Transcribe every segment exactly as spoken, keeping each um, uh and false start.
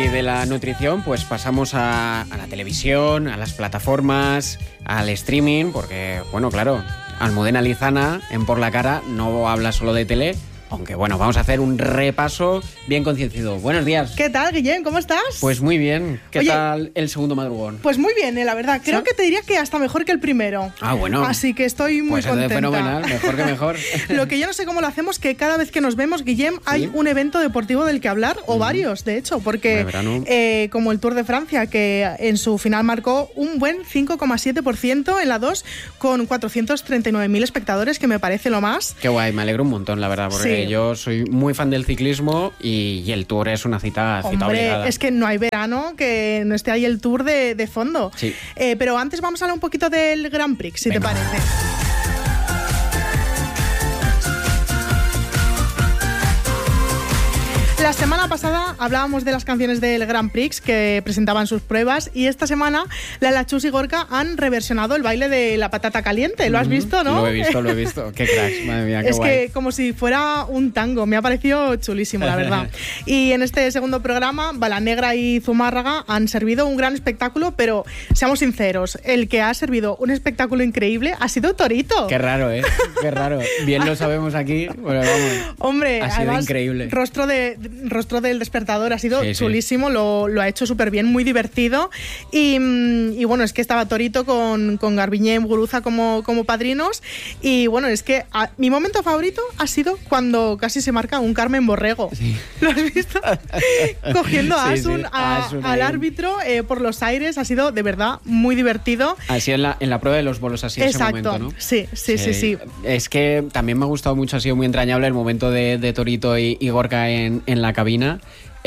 de la nutrición pues pasamos a, a la televisión, a las plataformas, al streaming, porque, bueno, claro, Almudena Lizana en Por la Cara no habla solo de tele. Aunque bueno, vamos a hacer un repaso bien concienciado. Buenos días. ¿Qué tal, Guillem? ¿Cómo estás? Pues muy bien. ¿Qué Oye, tal el segundo madrugón? Pues muy bien, eh, la verdad. Creo ¿Sí? que te diría que hasta mejor que el primero. Ah, bueno. Así que estoy muy pues contenta. Pues es fenomenal, mejor que mejor. Lo que yo no sé cómo lo hacemos, que cada vez que nos vemos, Guillem, ¿sí? hay un evento deportivo del que hablar, o mm. varios, de hecho, porque eh, como el Tour de Francia, que en su final marcó un buen cinco coma siete por ciento en la dos, con cuatrocientos treinta y nueve mil espectadores, que me parece lo más. Qué guay, me alegro un montón, la verdad, porque sí. yo soy muy fan del ciclismo y, y el Tour es una cita, cita Hombre, obligada. Es que no hay verano que no esté ahí el Tour de, de fondo. Sí. Eh, pero antes vamos a hablar un poquito del Grand Prix, si Venga. te parece. La semana pasada hablábamos de las canciones del Grand Prix que presentaban sus pruebas, y esta semana Lala Chus y Gorka han reversionado el baile de la patata caliente. ¿Lo has visto, no? Lo he visto, lo he visto. Qué cracks, madre mía, qué es guay. Es que como si fuera un tango, me ha parecido chulísimo, la verdad. Y en este segundo programa, Balanegra y Zumárraga han servido un gran espectáculo, pero seamos sinceros, el que ha servido un espectáculo increíble ha sido Torito. Qué raro, ¿eh? Qué raro. Bien lo sabemos aquí, pero vamos. Hombre, ha sido además, increíble. Rostro de rostro del despertador ha sido sí, chulísimo, sí. Lo, lo ha hecho súper bien, muy divertido. Y, y bueno, es que estaba Torito con, con Garbiñe y Muguruza como, como padrinos. Y bueno, es que a, mi momento favorito ha sido cuando casi se marca un Carmen Borrego. Sí. ¿Lo has visto? Cogiendo a sí, Asun, sí. a, Asun al árbitro eh, por los aires. Ha sido de verdad muy divertido. Así en la, en la prueba de los bolos, así en ese momento, ¿no? Sí, sí, sí, sí, sí. Es que también me ha gustado mucho, ha sido muy entrañable el momento de, de Torito y, y Gorka en, en la cabina.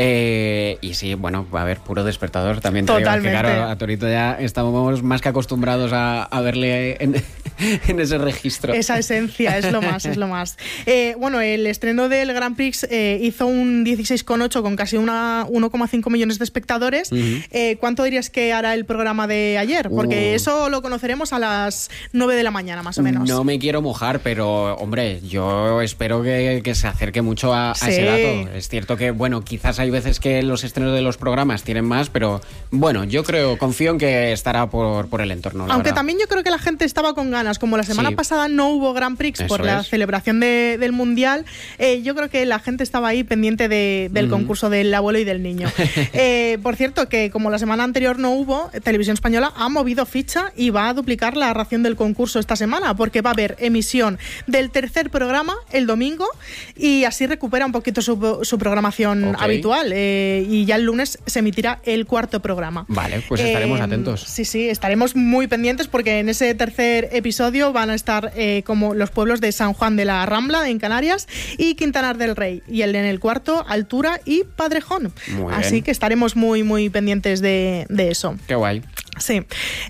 Eh, y sí, bueno, a ver, puro despertador también. Totalmente. Te digo que, claro, a Torito ya estamos más que acostumbrados a, a verle en, en ese registro. Esa esencia es lo más, es lo más. Eh, bueno, el estreno del Grand Prix eh, hizo un dieciséis coma ocho con casi una uno coma cinco millones de espectadores. Uh-huh. Eh, ¿Cuánto dirías que hará el programa de ayer? Porque uh. eso lo conoceremos a las nueve de la mañana, más o menos. No me quiero mojar, pero, hombre, yo espero que, que se acerque mucho a, sí. a ese dato. Es cierto que, bueno, quizás hay veces que los estrenos de los programas tienen más, pero bueno, yo creo, confío en que estará por, por el entorno. Aunque verdad. También yo creo que la gente estaba con ganas, como la semana sí. pasada no hubo Grand Prix Eso por la es. celebración de, del Mundial, eh, yo creo que la gente estaba ahí pendiente de, del mm. concurso del abuelo y del niño. eh, por cierto, que como la semana anterior no hubo, Televisión Española ha movido ficha y va a duplicar la ración del concurso esta semana, porque va a haber emisión del tercer programa el domingo y así recupera un poquito su, su programación okay. habitual. Eh, y ya el lunes se emitirá el cuarto programa. Vale, pues estaremos eh, atentos. Sí, sí, estaremos muy pendientes porque en ese tercer episodio van a estar eh, como los pueblos de San Juan de la Rambla en Canarias y Quintanar del Rey, y el en el cuarto Altura y Padrejón. Muy Así bien. que estaremos muy muy pendientes de, de eso. Qué guay. Sí.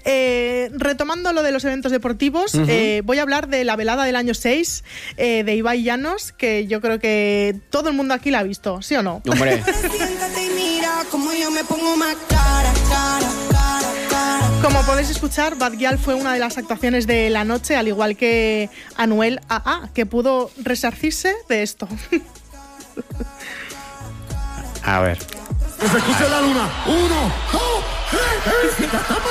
Eh, retomando lo de los eventos deportivos, uh-huh. eh, voy a hablar de la velada del año seis eh, de Ibai Llanos, que yo creo que todo el mundo aquí la ha visto, ¿sí o no? Hombre. Como podéis escuchar, Bad Gyal fue una de las actuaciones de la noche, al igual que Anuel A A, que pudo resarcirse de esto. A ver. Que se escuche la luna. Uno, dos, tres,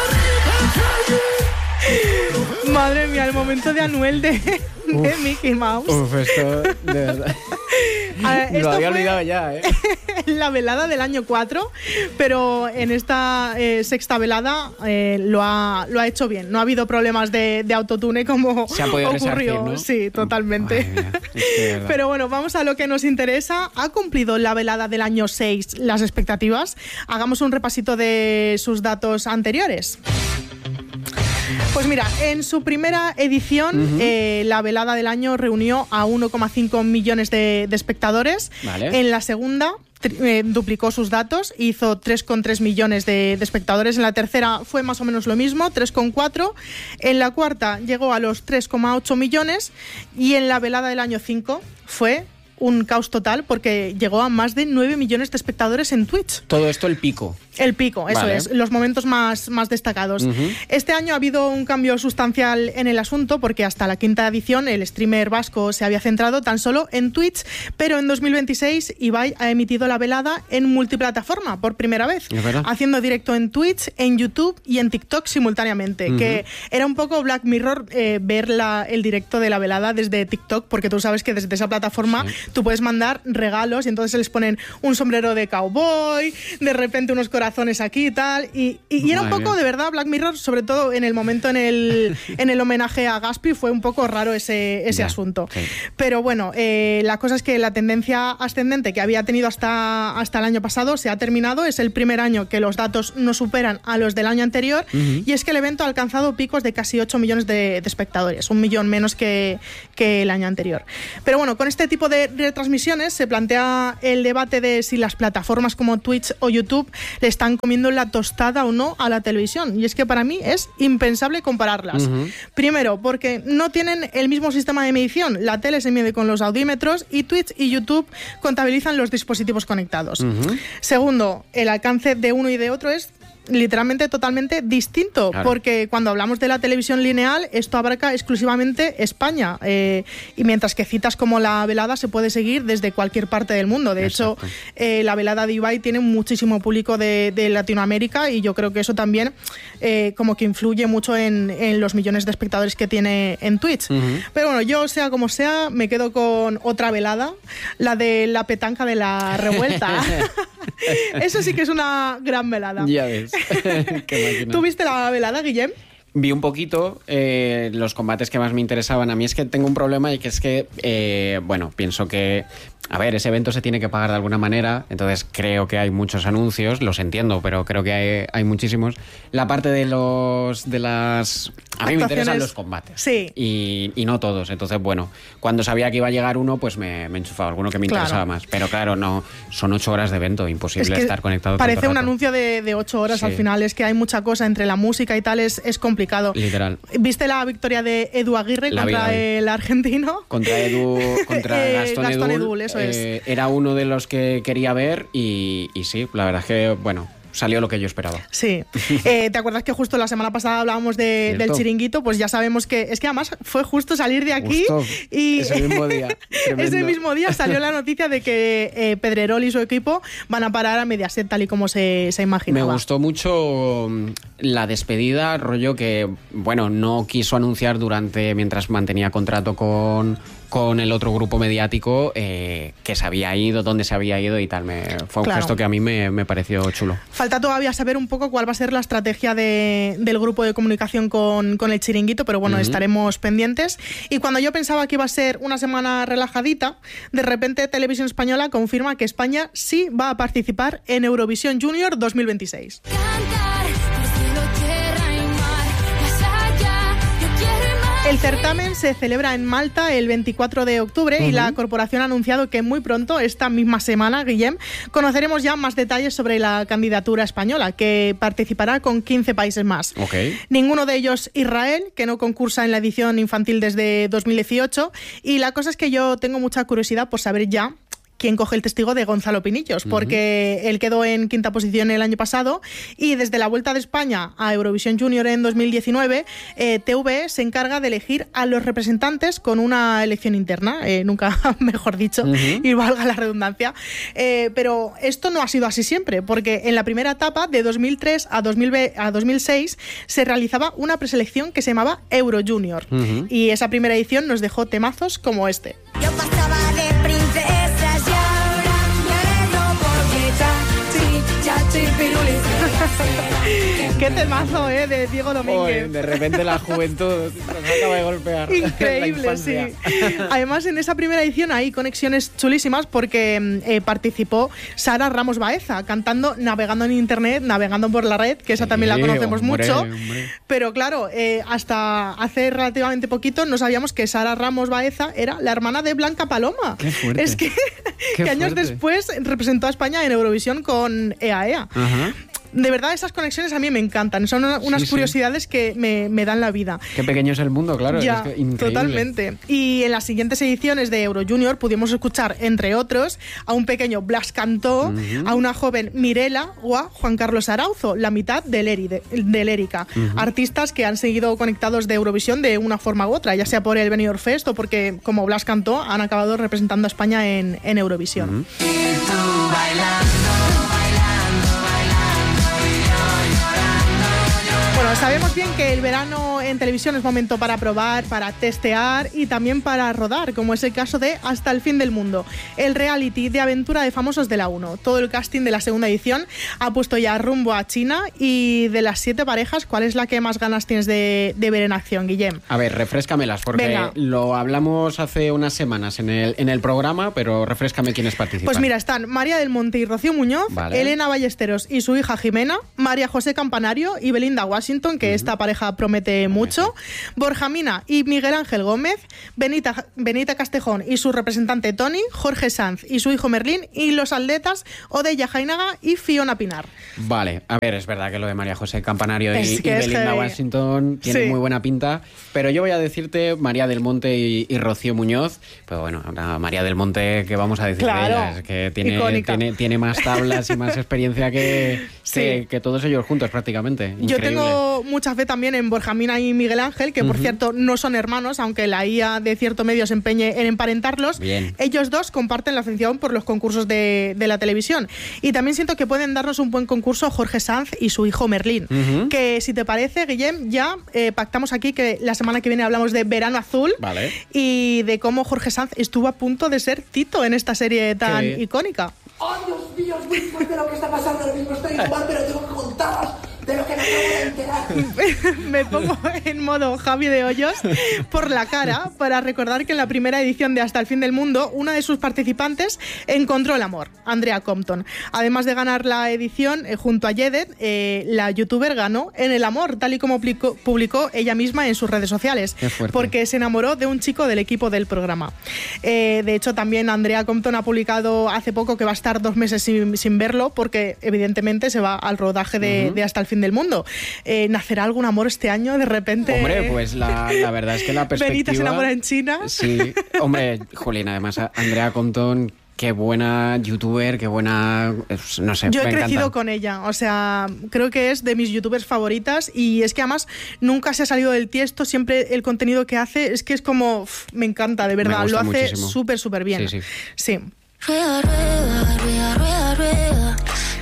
Madre mía, el momento de Anuel de, de uf, Mickey Mouse. Uf, esto de verdad. Ver, lo había olvidado ya, ¿eh? La velada del año cuatro, pero en esta eh, sexta velada eh, lo, ha, lo ha hecho bien. No ha habido problemas de, de autotune como se ha podido ocurrió. Resarcir, ¿no? Sí, totalmente. Mía, es que pero bueno, vamos a lo que nos interesa. ¿Ha cumplido la velada del año seis las expectativas? Hagamos un repasito de sus datos anteriores. Pues mira, en su primera edición, uh-huh. eh, la velada del año reunió a uno coma cinco millones de, de espectadores. Vale. En la segunda tri- eh, duplicó sus datos, hizo tres coma tres millones de, de espectadores. En la tercera fue más o menos lo mismo, tres coma cuatro. En la cuarta llegó a los tres coma ocho millones y en la velada del año cinco fue un caos total porque llegó a más de nueve millones de espectadores en Twitch. Todo esto el pico. El pico, eso vale. es, los momentos más, más destacados. Uh-huh. Este año ha habido un cambio sustancial en el asunto porque hasta la quinta edición el streamer vasco se había centrado tan solo en Twitch, pero en dos mil veintiséis Ibai ha emitido la velada en multiplataforma por primera vez, haciendo directo en Twitch, en YouTube y en TikTok simultáneamente, uh-huh. que era un poco Black Mirror eh, ver la, el directo de la velada desde TikTok, porque tú sabes que desde esa plataforma sí. tú puedes mandar regalos y entonces les ponen un sombrero de cowboy, de repente unos corazones aquí y tal, y, y, y era un poco de verdad Black Mirror, sobre todo en el momento en el, en el homenaje a Gaspi, fue un poco raro ese, ese asunto. Sí. Pero bueno, eh, la cosa es que la tendencia ascendente que había tenido hasta, hasta el año pasado se ha terminado, es el primer año que los datos no superan a los del año anterior, uh-huh. y es que el evento ha alcanzado picos de casi ocho millones de, de espectadores, un millón menos que, que el año anterior. Pero bueno, con este tipo de retransmisiones se plantea el debate de si las plataformas como Twitch o YouTube le están comiendo la tostada o no a la televisión, y es que para mí es impensable compararlas. Uh-huh. Primero, porque no tienen el mismo sistema de medición, la tele se mide con los audímetros y Twitch y YouTube contabilizan los dispositivos conectados. Uh-huh. Segundo, el alcance de uno y de otro es literalmente totalmente distinto, claro. porque cuando hablamos de la televisión lineal esto abarca exclusivamente España, eh, y mientras que citas como la velada se puede seguir desde cualquier parte del mundo. De Exacto. hecho, eh, la velada de Ibai tiene muchísimo público de, de Latinoamérica, y yo creo que eso también eh, como que influye mucho en, en los millones de espectadores que tiene en Twitch. Uh-huh. Pero bueno, yo sea como sea, me quedo con otra velada, la de la petanca de la revuelta. Eso sí que es una gran velada. Ya ves. ¿Tú viste la velada, Guillem? Vi un poquito eh, los combates que más me interesaban. A mí es que tengo un problema, y que es que, eh, bueno, pienso que, a ver, ese evento se tiene que pagar de alguna manera, entonces creo que hay muchos anuncios, los entiendo, pero creo que hay, hay muchísimos. La parte de los de las... A mí me interesan los combates. Sí. Y, y no todos. Entonces, bueno, cuando sabía que iba a llegar uno, pues me, me enchufaba alguno que me claro. interesaba más. Pero claro, no, son ocho horas de evento, imposible es que estar conectado. Parece un rato. anuncio de, de ocho horas, sí. al final es que hay mucha cosa entre la música y tal, es, es complicado. Literal. ¿Viste la victoria de Edu Aguirre la contra vi, el argentino? Contra Edu, contra eh, Gastón, Gastón Edul, Edul, eso eh, es. Era uno de los que quería ver y, y sí, la verdad es que, bueno, salió lo que yo esperaba. Sí. Eh, ¿Te acuerdas que justo la semana pasada hablábamos de, del Chiringuito? Pues ya sabemos que... Es que además fue justo salir de aquí justo y... Ese mismo día. Ese mismo día salió la noticia de que eh, Pedrerol y su equipo van a parar a Mediaset, tal y como se, se imaginaba. Me gustó mucho la despedida, rollo que, bueno, no quiso anunciar durante... mientras mantenía contrato con... con el otro grupo mediático, eh, que se había ido, dónde se había ido y tal. Me, fue un claro. gesto que a mí me, me pareció chulo. Falta todavía saber un poco cuál va a ser la estrategia de, del grupo de comunicación con, con el Chiringuito, pero bueno, uh-huh. estaremos pendientes. Y cuando yo pensaba que iba a ser una semana relajadita, de repente Televisión Española confirma que España sí va a participar en Eurovisión Junior dos mil veintiséis. El certamen se celebra en Malta el veinticuatro de octubre uh-huh. y la corporación ha anunciado que muy pronto, esta misma semana, Guillem, conoceremos ya más detalles sobre la candidatura española, que participará con quince países más. Okay. Ninguno de ellos Israel, que no concursa en la edición infantil desde dos mil dieciocho, y la cosa es que yo tengo mucha curiosidad por saber ya quién coge el testigo de Gonzalo Pinillos, porque uh-huh. él quedó en quinta posición el año pasado, y desde la Vuelta de España a Eurovisión Junior en dos mil diecinueve, eh, T V E se encarga de elegir a los representantes con una elección interna, eh, nunca mejor dicho, uh-huh. y valga la redundancia. Eh, pero esto no ha sido así siempre, porque en la primera etapa, de dos mil tres a dos mil seis, se realizaba una preselección que se llamaba Euro Junior, uh-huh. y esa primera edición nos dejó temazos como este. Yo pasaba de princesas y ahora me vengo porque chachi, chachi, pirulis. Qué temazo, ¿eh? De Diego Domínguez. Oye, de repente la juventud nos acaba de golpear. Increíble, sí. Además, en esa primera edición hay conexiones chulísimas porque eh, participó Sara Ramos Baeza cantando Navegando en Internet, Navegando por la Red, que esa sí, también la conocemos hombre, mucho. Hombre. Pero claro, eh, hasta hace relativamente poquito no sabíamos que Sara Ramos Baeza era la hermana de Blanca Paloma. Qué fuerte. Es que, Qué que años fuerte. después representó a España en Eurovisión con E A E A. Ajá. De verdad, esas conexiones a mí me encantan. Son unas sí, curiosidades sí. que me, me dan la vida. Qué pequeño es el mundo, claro. Ya, es que increíble. Totalmente. Y en las siguientes ediciones de Euro Junior pudimos escuchar, entre otros, a un pequeño Blas Cantó, uh-huh. a una joven Mirela o a Juan Carlos Arauzo, la mitad de Lérica. Uh-huh. Artistas que han seguido conectados de Eurovisión de una forma u otra, ya sea por el Benidorm Fest o porque, como Blas Cantó, han acabado representando a España en, en Eurovisión. Uh-huh. Y tú bailando, bailando, bailando, y yo llorando, llorando. Bueno, sabemos bien que el verano en televisión es momento para probar, para testear y también para rodar, como es el caso de Hasta el fin del mundo, el reality de aventura de famosos de la uno. Todo el casting de la segunda edición ha puesto ya rumbo a China, y de las siete parejas, ¿cuál es la que más ganas tienes de, de ver en acción, Guillem? A ver, refréscamelas, porque Venga. Lo hablamos hace unas semanas en el, en el programa, pero refréscame quiénes participan. Pues mira, están María del Monte y Rocío Muñoz, vale. Elena Ballesteros y su hija Jimena, María José Campanario y Belinda Washington, que uh-huh. esta pareja promete mucho, Borja Mina y Miguel Ángel Gómez, Benita, Benita Castejón y su representante Tony, Jorge Sanz y su hijo Merlín, y los atletas Odeya Jainaga y Fiona Pinar. Vale, a ver, es verdad que lo de María José Campanario y, y que Belinda que... Washington tiene sí. muy buena pinta, pero yo voy a decirte María del Monte y, y Rocío Muñoz. Pero bueno, María del Monte, ¿qué vamos a decir claro. de ella? Es que tiene, tiene, tiene más tablas y más experiencia que, sí. que, que todos ellos juntos prácticamente. Increíble. Yo tengo mucha fe también en Borja Mina y Miguel Ángel, que por uh-huh. cierto no son hermanos, aunque la I A de cierto medio se empeñe en emparentarlos. Bien. Ellos dos comparten la afición por los concursos de, de la televisión. Y también siento que pueden darnos un buen concurso Jorge Sanz y su hijo Merlín. Uh-huh. Que si te parece, Guillem, ya eh, pactamos aquí que la semana que viene hablamos de Verano Azul, vale. y de cómo Jorge Sanz estuvo a punto de ser Tito en esta serie tan ¿Qué? icónica. ¡Oh, Dios mío! Es muy fuerte lo que está pasando. Ahora mismo estoy igual, pero tengo que contaros de lo que me acabo de enterar. Me pongo en modo Javi de Hoyos por la cara para recordar que en la primera edición de Hasta el fin del mundo, una de sus participantes encontró el amor, Andrea Compton. Además de ganar la edición eh, junto a Yedet, eh, la youtuber ganó en el amor, tal y como publicó, publicó ella misma en sus redes sociales, porque se enamoró de un chico del equipo del programa. Eh, de hecho, también Andrea Compton ha publicado hace poco que va a estar dos meses sin, sin verlo, porque evidentemente se va al rodaje de, uh-huh. de Hasta el fin del mundo. Eh, ¿Nacerá algún amor este año de repente? Hombre, pues la, la verdad es que la perspectiva... Benita se enamora en China. Sí, hombre, Jolín, además Andrea Compton, qué buena youtuber, qué buena... no sé, yo he me crecido encanta. con ella, o sea, creo que es de mis youtubers favoritas, y es que además nunca se ha salido del tiesto, siempre el contenido que hace es que es como... Uf, me encanta, de verdad, lo hace súper, súper bien. Sí, sí. Sí. Rueda, rueda, rueda, rueda, rueda.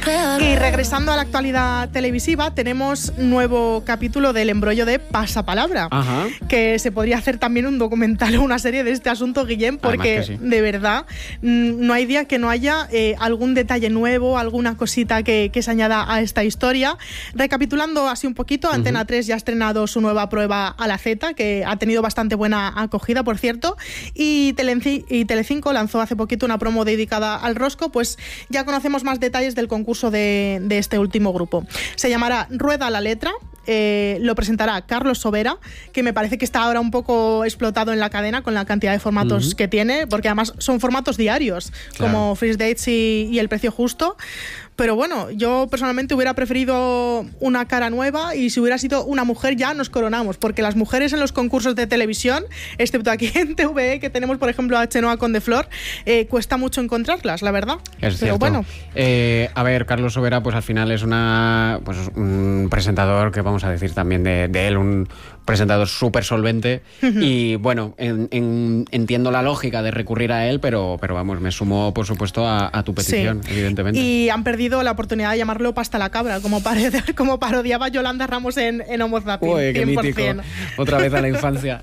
Y regresando a la actualidad televisiva, tenemos nuevo capítulo del embrollo de Pasapalabra. Ajá. Que se podría hacer también un documental o una serie de este asunto, Guillem, porque sí. de verdad no hay día que no haya eh, algún detalle nuevo, alguna cosita que, que se añada a esta historia. Recapitulando así un poquito, Antena uh-huh. tres ya ha estrenado su nueva prueba a la Z, que ha tenido bastante buena acogida, por cierto, y, Telenci- y Telecinco lanzó hace poquito una promo dedicada al rosco. Pues ya conocemos más detalles del concurso De, de este último grupo. Se llamará Rueda la letra. Eh, lo presentará Carlos Sobera, que me parece que está ahora un poco explotado en la cadena con la cantidad de formatos uh-huh. que tiene, porque además son formatos diarios, claro. como First Dates y, y El precio justo. Pero bueno, yo personalmente hubiera preferido una cara nueva, y si hubiera sido una mujer ya nos coronamos, porque las mujeres en los concursos de televisión, excepto aquí en T V E, que tenemos por ejemplo a Chenoa Condeflor, eh, cuesta mucho encontrarlas, la verdad. Es Pero cierto. bueno. Eh, a ver, Carlos Sobera, pues al final es una pues un presentador que vamos a decir también de, de él, un presentador súper solvente uh-huh. y bueno, en, en, entiendo la lógica de recurrir a él, pero, pero vamos, me sumo por supuesto a, a tu petición, sí. evidentemente. Y han perdido la oportunidad de llamarlo Pasta la Cabra, como, parodiaba, como parodiaba Yolanda Ramos en, en Homo Zapping. Uy, qué mítico. Otra vez a la infancia.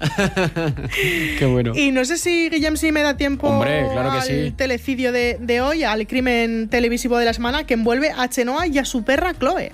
Qué bueno. Y no sé si, Guillem, si me da tiempo Hombre, claro que al sí. telecidio de, de hoy, al crimen televisivo de la semana que envuelve a Chenoa y a su perra Chloe.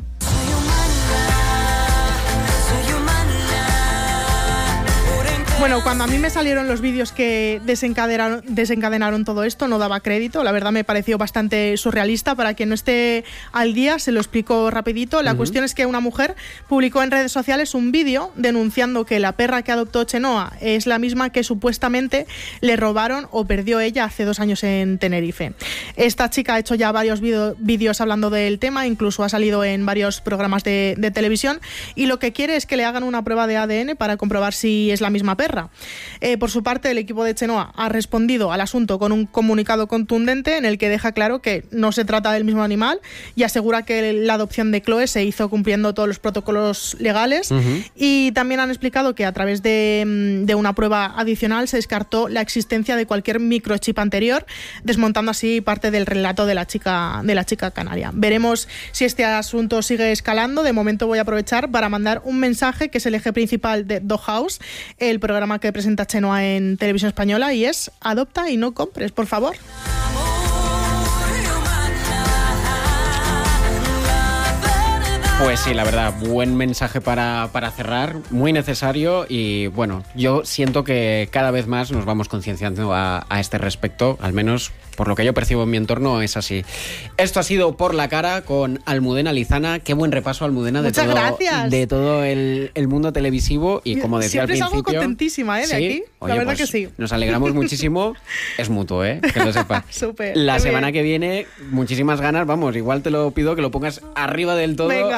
Bueno, cuando a mí me salieron los vídeos que desencadenaron, desencadenaron todo esto, no daba crédito. La verdad me pareció bastante surrealista. Para quien no esté al día, se lo explico rapidito. La uh-huh. cuestión es que una mujer publicó en redes sociales un vídeo denunciando que la perra que adoptó Chenoa es la misma que supuestamente le robaron o perdió ella hace dos años en Tenerife. Esta chica ha hecho ya varios vídeos hablando del tema, incluso ha salido en varios programas de, de televisión, y lo que quiere es que le hagan una prueba de A D N para comprobar si es la misma perra. Eh, por su parte, el equipo de Chenoa ha respondido al asunto con un comunicado contundente en el que deja claro que no se trata del mismo animal y asegura que la adopción de Chloe se hizo cumpliendo todos los protocolos legales. Uh-huh. Y también han explicado que a través de, de una prueba adicional se descartó la existencia de cualquier microchip anterior, desmontando así parte del relato de la chica, de la chica canaria. Veremos si este asunto sigue escalando. De momento voy a aprovechar para mandar un mensaje que es el eje principal de Doghouse, el programa que presenta Chenoa en Televisión Española, y es: adopta y no compres, por favor. Pues sí, la verdad, buen mensaje para, para cerrar, muy necesario, y bueno, yo siento que cada vez más nos vamos concienciando a, a este respecto, al menos por lo que yo percibo en mi entorno es así. Esto ha sido Por la Cara con Almudena Lizana. Qué buen repaso, Almudena, de Muchas todo, gracias. de todo el, el mundo televisivo, y como decía Siempre al principio... Siempre salgo contentísima, ¿eh? De ¿sí? aquí, Oye, la verdad pues que sí. Nos alegramos muchísimo, es mutuo, ¿eh? Que lo sepas. Súper. La Muy semana bien. que viene, muchísimas ganas, vamos, igual te lo pido que lo pongas arriba del todo. Venga.